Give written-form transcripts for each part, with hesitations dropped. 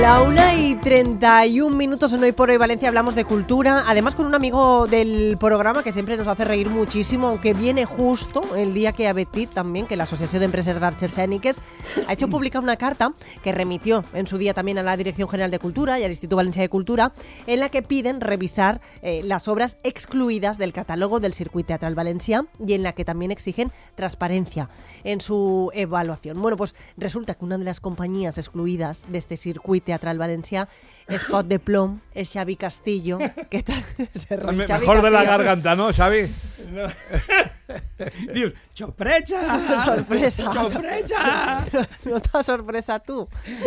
La 1:31 en Hoy por Hoy Valencia hablamos de cultura, además con un amigo del programa que siempre nos hace reír muchísimo, aunque viene justo el día que Abetit también, que la Asociación de Empresas d'Arts Escèniques ha hecho pública una carta que remitió en su día también a la Dirección General de Cultura y al Instituto Valencià de Cultura, en la que piden revisar las obras excluidas del catálogo del Circuit Teatral Valencià y en la que también exigen transparencia en su evaluación. Bueno, pues resulta que una de las compañías excluidas de este Circuit Teatral Valencià es Pot de Plom, es Xavi Castillo. ¿Qué tal? Mejor Castillo. De la garganta, ¿no, Xavi? No. Dius, sorpresa! Sorpresa! Sorpresa! No t'ha sorpresa tu?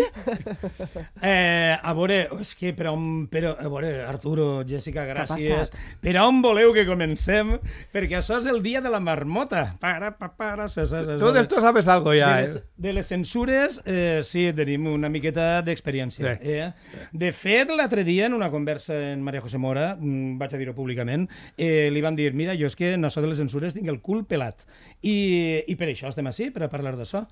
A veure, és que a veure, Arturo, Jessica, gràcies. Per on voleu que comencem? Perquè això és el dia de la marmota. Tu d'esto sabes algo ja, De les censures, sí, tenim una miqueta d'experiència. De fet, l'altre dia, en una conversa en María José Mora, vaig a dir-ho públicament, li van dir, mira, jo és que en això de les censures tinc el cul pelat. I per això estem així, per a parlar d'això.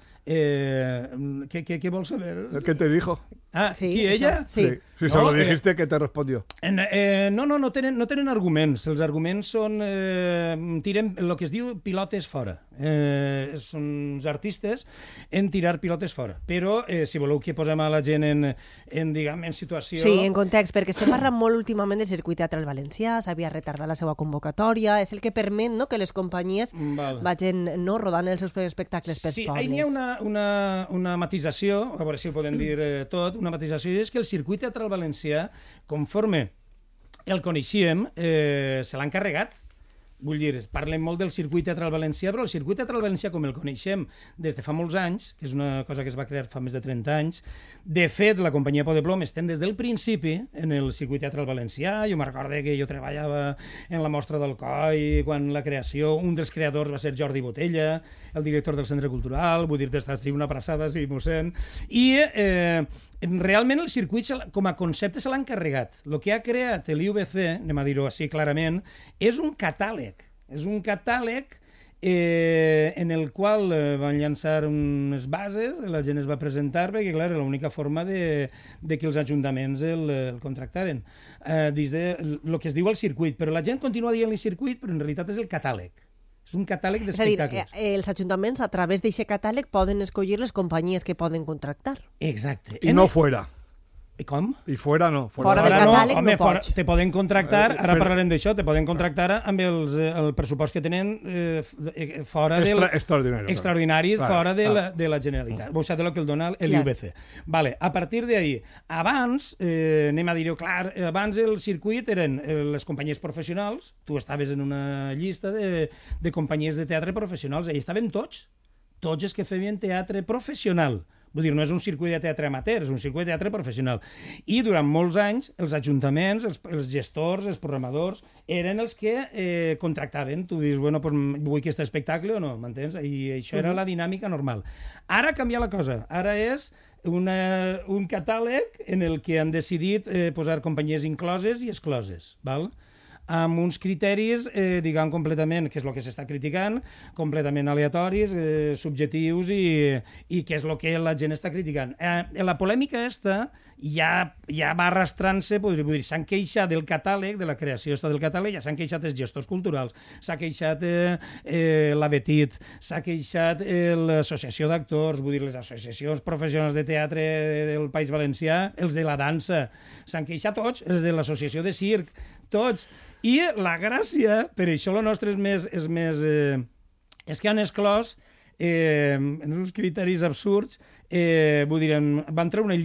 ¿Qué vols saber? ¿Qué te dijo? Ah, sí, ¿qui, ella? Sí. Si se lo dijiste, ¿qué te respondió? No tenen arguments. Els arguments són... tiren el que es diu pilotes fora. Són uns artistes en tirar pilotes fora. Però, si voleu que posem a la gent en situació... Sí, en context, perquè estem parlant molt últimament del Circuit Teatral Valencià, s'havia retardat la seva convocatòria, és el que permet que les companyies vagin rodant els seus espectacles pels pobles. Sí, hi ha una matisació, a veure si ho podem dir tot, una matisació és que el Circuit Teatral Valencià, conforme el coneixíem, se l'ha encarregat. Vull dir, parlem molt del Circuit Teatral Valencià, però el Circuit Teatral Valencià, com el coneixem des de fa molts anys, que és una cosa que es va crear fa més de 30 anys, de fet, la companyia Pot de Plom estem des del principi en el Circuit Teatral Valencià. Jo me recordo que jo treballava en la Mostra del Coi, quan la creació, un dels creadors va ser Jordi Botella, el director del Centre Cultural, vull dir, d'estar una abraçada, sí, mossèn, i... realment el circuit com a concepte se l'ha encarregat. El que ha creat l'IUBC, anem a dir-ho així clarament, és un catàleg. És un catàleg en el qual van llançar unes bases, la gent es va presentar, perquè clar, era l'única forma de que els ajuntaments el contractaren. Dins de el que es diu el circuit, però la gent continua dient-li circuit, però en realitat és el catàleg. És un catàleg d'espectacles. És a dir, els ajuntaments, a través d'aquest catàleg, poden escollir les companyies que poden contractar. Exacte. I no fuera. Com? I fuera no. Fora del catàleg no pots. Te poden contractar, ara parlarem d'això, te poden contractar amb el pressupost que tenen fora del... Extraordinari, fora de la Generalitat. O sigui, de lo que el dona l'IUBC. Vale, a partir d'ahí, abans, anem a dir-ho clar, abans el circuit eren les companyies professionals, tu estaves en una llista de companyies de teatre professionals, i estàvem tots els que feien teatre professional. Vull dir, no és un circuit de teatre amateur, és un circuit de teatre professional. I durant molts anys, els ajuntaments, els gestors, els programadors, eren els que contractaven. Tu dius, bueno, pues, vull aquest espectacle o no, m'entens? I això era la dinàmica normal. Ara ha canviat la cosa. Ara és un catàleg en el que han decidit posar companyies incloses i excloses, val? Amb uns criteris, diguem, completament, que és el que s'està criticant, completament aleatoris, subjectius i que és el que la gent està criticant. La polèmica aquesta ja va arrastrant-se, podria dir, s'han queixat del catàleg, de la creació del catàleg, ja s'han queixat els gestors culturals, s'ha queixat l'Abetit, s'ha queixat l'Associació d'Actors, vull dir, les associacions professionals de teatre del País Valencià, els de la dansa, s'han queixat tots, els de l'Associació de Circ, tots. I la gràcia, per això el nostre és que han exclòs en uns criteris absurds, vull dir, van treure una